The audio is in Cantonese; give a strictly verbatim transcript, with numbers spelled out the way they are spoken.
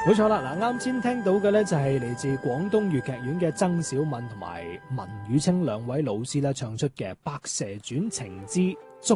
冇錯啦，嗱，啱先聽到嘅咧就係嚟自廣東粵劇院嘅曾小敏同埋文宇清兩位老師咧唱出嘅《白蛇傳情之